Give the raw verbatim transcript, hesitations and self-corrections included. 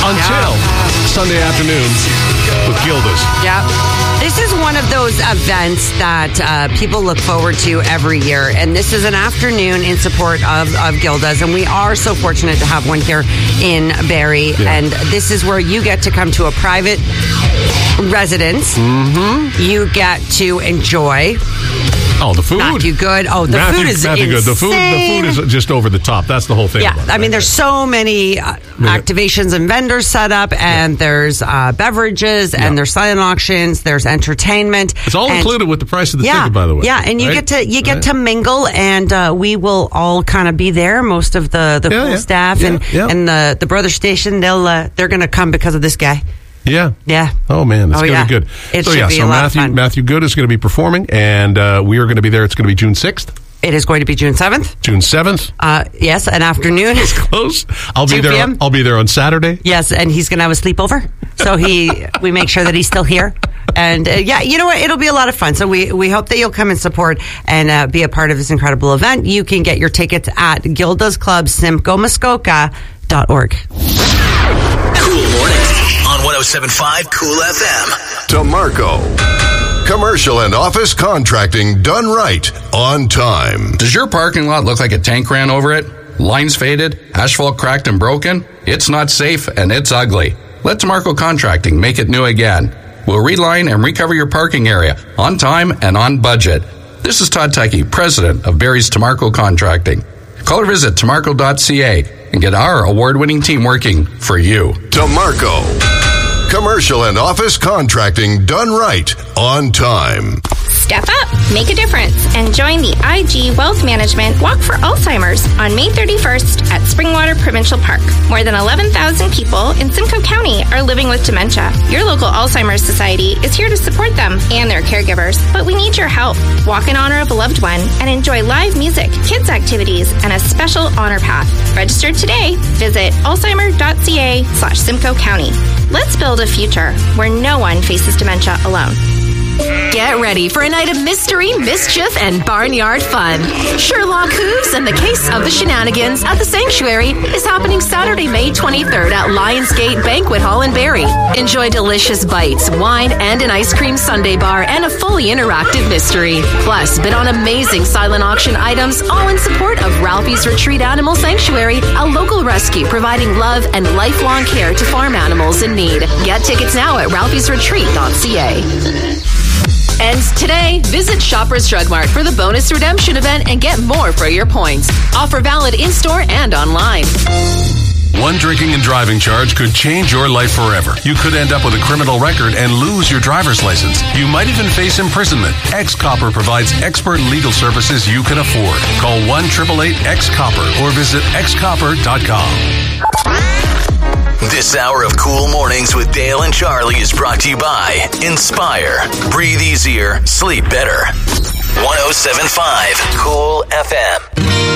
until Yeah. Sunday afternoon with Gilda's. Yeah. This is one of those events that uh, people look forward to every year. And this is an afternoon in support of, of Gilda's. And we are so fortunate to have one here in Barrie. Yeah. And this is where you get to come to a private residence. Mm-hmm. You get to enjoy Oh, the food. Matthew Good. Oh, the Matthew, food is Matthew insane. Good. The food, the food is just over the top. That's the whole thing. Yeah, about it, I mean, right? there's so many uh, activations and vendors set up, and yeah. there's uh, beverages, and yeah. there's silent auctions, there's entertainment. It's all and, included with the price of the yeah, ticket, by the way. Yeah, and you right? get to you get right. to mingle, and uh, we will all kind of be there. Most of the the yeah, pool yeah. staff yeah, and yeah. and the the brother station, they'll uh, they're going to come because of this guy. Yeah. Yeah. Oh, man. That's oh, going to yeah. be good. It so, should yeah, be so a lot Matthew, of fun. Matthew Good is going to be performing, and uh, we are going to be there. It's going to be June sixth. It is going to be June seventh. June seventh. Uh, yes, an afternoon. It's close. I'll be two there. p.m. I'll be there on Saturday. Yes, and he's going to have a sleepover. So he, we make sure that he's still here. And uh, yeah, you know what? It'll be a lot of fun. So we, we hope that you'll come and support and uh, be a part of this incredible event. You can get your tickets at Gilda's Club, Simcoe Muskoka dot org. Cool Mornings on one oh seven point five Cool F M. DeMarco. Commercial and office contracting done right, on time. Does your parking lot look like a tank ran over it? Lines faded, asphalt cracked and broken? It's not safe and it's ugly. Let DeMarco Contracting make it new again. We'll reline and recover your parking area on time and on budget. This is Todd Tuckey, president of Barrie's DeMarco Contracting. Call or visit demarco dot c a and get our award-winning team working for you. DeMarco. Commercial and office contracting done right, on time. Step up, make a difference, and join the I G Wealth Management Walk for Alzheimer's on May thirty-first at Springwater Provincial Park. More than eleven thousand people in Simcoe County are living with dementia. Your local Alzheimer's Society is here to support them and their caregivers, but we need your help. Walk in honor of a loved one and enjoy live music, kids activities, and a special honor path. Register today. Visit alzheimer dot c a slash Simcoe County. Let's build a future where no one faces dementia alone. Get ready for a night of mystery, mischief, and barnyard fun. Sherlock Hooves and the Case of the Shenanigans at the Sanctuary is happening Saturday, May twenty-third at Lionsgate Banquet Hall in Barrie. Enjoy delicious bites, wine, and an ice cream sundae bar and a fully interactive mystery. Plus, bid on amazing silent auction items, all in support of Ralphie's Retreat Animal Sanctuary, a local rescue providing love and lifelong care to farm animals in need. Get tickets now at ralphies retreat dot c a. And today, visit Shoppers Drug Mart for the bonus redemption event and get more for your points. Offer valid in-store and online. One drinking and driving charge could change your life forever. You could end up with a criminal record and lose your driver's license. You might even face imprisonment. X-Copper provides expert legal services you can afford. Call one eight eight eight X Copper or visit x copper dot com. This hour of Cool Mornings with Dale and Charlie is brought to you by Inspire. Breathe easier, sleep better. one oh seven point five Cool F M.